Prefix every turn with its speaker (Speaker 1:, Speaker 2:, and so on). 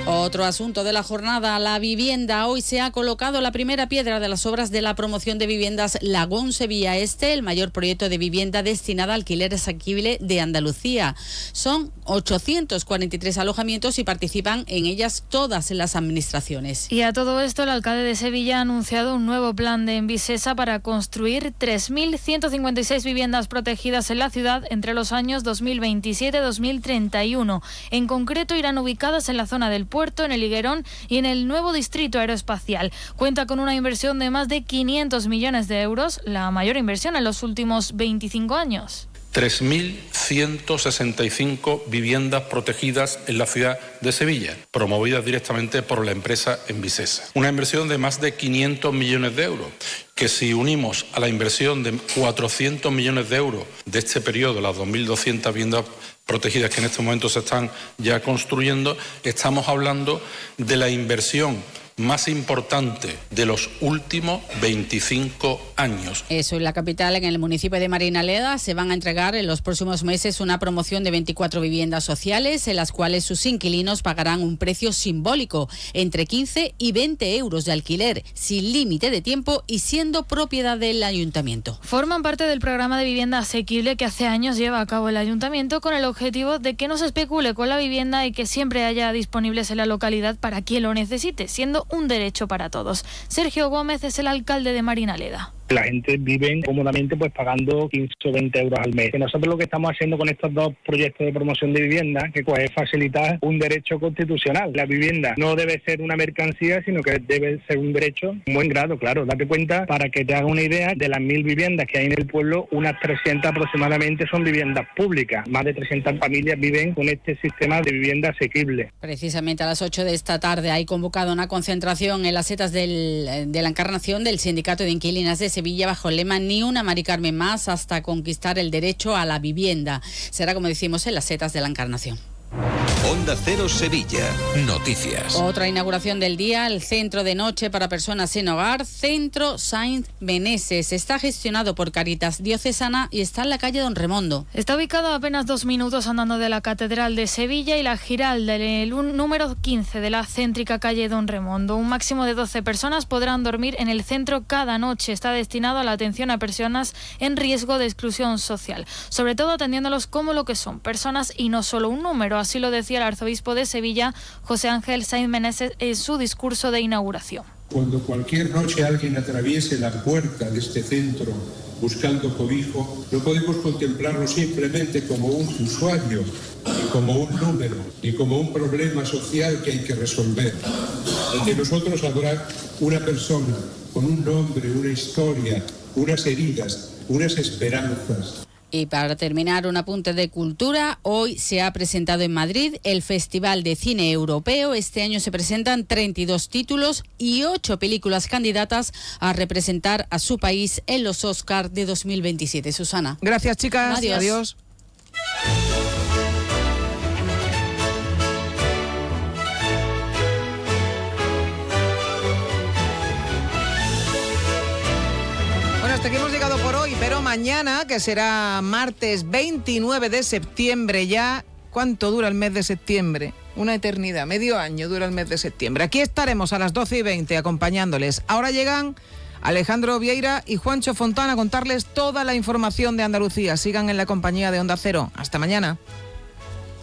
Speaker 1: Otro asunto de la jornada, la vivienda. Hoy se ha colocado la primera piedra de las obras de la promoción de viviendas Lagón Sevilla Este, el mayor proyecto de vivienda destinada a alquiler asequible de Andalucía. Son 843 alojamientos y participan en ellas todas las administraciones.
Speaker 2: Y a todo esto, el alcalde de Sevilla ha anunciado un nuevo plan de Envisesa para construir 3.156 viviendas protegidas en la ciudad entre los años 2027 y 2031. En concreto, irán ubicadas en la zona del Puerto, en el Higuerón y en el nuevo distrito aeroespacial. Cuenta con una inversión de más de 500 millones de euros, la mayor inversión en los últimos 25 años.
Speaker 3: 3.165 viviendas protegidas en la ciudad de Sevilla, promovidas directamente por la empresa Envisesa. Una inversión de más de 500 millones de euros, que si unimos a la inversión de 400 millones de euros de este periodo, las 2.200 viviendas protegidas que en este momento se están ya construyendo, estamos hablando de la inversión más importante de los últimos 25 años.
Speaker 1: Eso, en la capital, en el municipio de Marinaleda, se van a entregar en los próximos meses una promoción de 24 viviendas sociales, en las cuales sus inquilinos pagarán un precio simbólico, entre 15 y 20 euros de alquiler, sin límite de tiempo y siendo propiedad del ayuntamiento.
Speaker 2: Forman parte del programa de vivienda asequible que hace años lleva a cabo el ayuntamiento, con el objetivo de que no se especule con la vivienda y que siempre haya disponibles en la localidad para quien lo necesite, siendo un derecho para todos. Sergio Gómez es el alcalde de Marinaleda.
Speaker 4: La gente vive cómodamente pues pagando 15 o 20 euros al mes. Nosotros lo que estamos haciendo con estos dos proyectos de promoción de vivienda, que pues, es facilitar un derecho constitucional. La vivienda no debe ser una mercancía, sino que debe ser un derecho en buen grado, claro. Date cuenta, para que te hagas una idea, de las 1.000 viviendas que hay en el pueblo, unas 300 aproximadamente son viviendas públicas. Más de 300 familias viven con este sistema de vivienda asequible.
Speaker 1: Precisamente a las 8 de esta tarde hay convocado una concentración en las setas de la Encarnación del Sindicato de Inquilinas de Sevilla bajo el lema "Ni una Mari Carmen más hasta conquistar el derecho a la vivienda". Será, como decimos, en las setas de la Encarnación.
Speaker 5: Onda Cero Sevilla. Noticias.
Speaker 1: Otra inauguración del día, el centro de noche para personas sin hogar, Centro Saint Meneses. Está gestionado por Cáritas Diocesana y está en la calle Don Remondo.
Speaker 2: Está ubicado a apenas 2 minutos andando de la Catedral de Sevilla y la Giralda, el número 15 de la céntrica calle Don Remondo. Un máximo de 12 personas podrán dormir en el centro cada noche. Está destinado a la atención a personas en riesgo de exclusión social, sobre todo atendiéndolos como lo que son, personas y no solo un número. Así lo decía el arzobispo de Sevilla, José Ángel Sainz Meneses, en su discurso de inauguración.
Speaker 6: Cuando cualquier noche alguien atraviese la puerta de este centro buscando cobijo, no podemos contemplarlo simplemente como un usuario, ni como un número, ni como un problema social que hay que resolver. Ante nosotros habrá una persona con un nombre, una historia, unas heridas, unas esperanzas.
Speaker 1: Y para terminar, un apunte de cultura. Hoy se ha presentado en Madrid el Festival de Cine Europeo. Este año se presentan 32 títulos y 8 películas candidatas a representar a su país en los Oscars de 2027. Susana.
Speaker 7: Gracias, chicas.
Speaker 1: Adiós.
Speaker 7: Adiós. Hasta aquí hemos llegado por hoy, pero mañana, que será martes 29 de septiembre ya, ¿cuánto dura el mes de septiembre? Una eternidad, medio año dura el mes de septiembre. Aquí estaremos a las 12:20 acompañándoles. Ahora llegan Alejandro Vieira y Juancho Fontana a contarles toda la información de Andalucía. Sigan en la compañía de Onda Cero. Hasta mañana.